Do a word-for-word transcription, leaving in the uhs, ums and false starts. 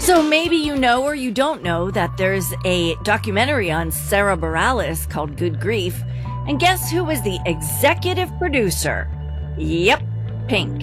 So maybe you know or you don't know that there's a documentary on Sarah Bareilles called Good Grief. And guess who was the executive producer? Yep, Pink.